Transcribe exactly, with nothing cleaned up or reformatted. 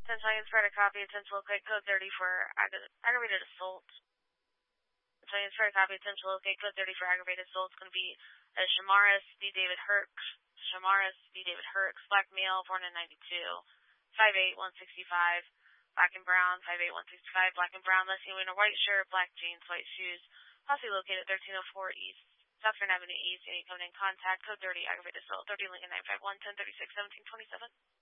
ten Italian spread a copy, ten to locate code thirty for ag- aggravated assault. Italian spread a copy, ten to locate code thirty for aggravated assault. It's going to be uh, Shamaris D. David Herx. Shamaris D. David Herx, black male, born in ninety-two, five eight, one sixty-five, black and brown, five eight, one sixty-five, black and brown, less wearing a white shirt, black jeans, white shoes, possibly located at thirteen oh four East, South Grand Avenue East. Any coming in contact, code thirty, aggravated assault, thirty Lincoln nine five one, ten thirty-six, seventeen twenty-seven.